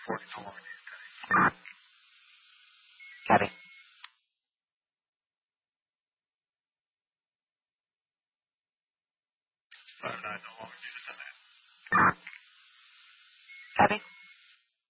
44. Copy. Five nine, no longer needed, 10